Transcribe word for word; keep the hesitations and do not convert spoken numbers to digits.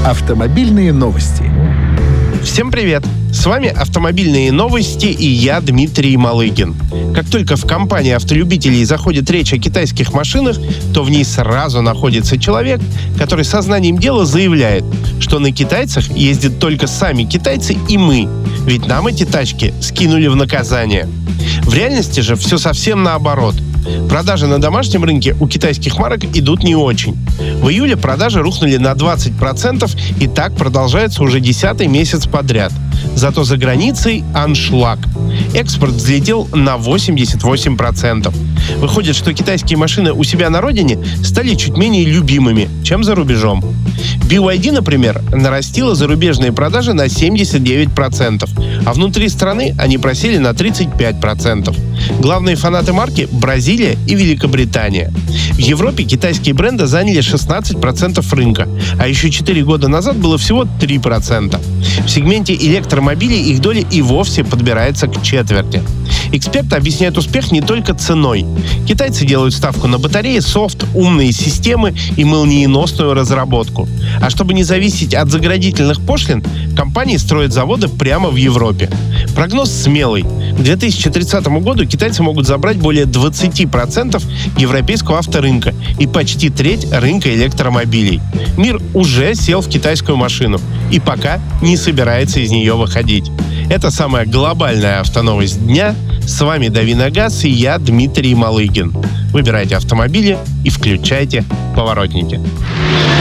Автомобильные новости. Всем привет! С вами «Автомобильные новости» и я, Дмитрий Малыгин. Как только в компании автолюбителей заходит речь о китайских машинах, то в ней сразу находится человек, который сознанием дела заявляет, что на китайцах ездят только сами китайцы и мы, ведь нам эти тачки скинули в наказание. В реальности же все совсем наоборот. Продажи на домашнем рынке у китайских марок идут не очень. В июле продажи рухнули на двадцать процентов, и так продолжается уже десятый месяц подряд. Зато за границей аншлаг. Экспорт взлетел на восемьдесят восемь процентов. Выходит, что китайские машины у себя на родине стали чуть менее любимыми, чем за рубежом. би вай ди, например, нарастила зарубежные продажи на семьдесят девять процентов, а внутри страны они просели на тридцать пять процентов. Главные фанаты марки – Бразилия и Великобритания. В Европе китайские бренды заняли шестнадцать процентов рынка, а еще четыре года назад было всего три процента. В сегменте электромобилей их доля и вовсе подбирается к четверти. Эксперты объясняют успех не только ценой. Китайцы делают ставку на батареи, софт, умные системы и молниеносную разработку. А чтобы не зависеть от заградительных пошлин, компании строят заводы прямо в Европе. Прогноз смелый. К две тысячи тридцатому году китайцы могут забрать более двадцать процентов европейского авторынка и почти треть рынка электромобилей. Мир уже сел в китайскую машину и пока не собирается из нее выходить. Это самая глобальная автоновость дня. С вами Дави на газ и я, Дмитрий Малыгин. Выбирайте автомобили и включайте поворотники.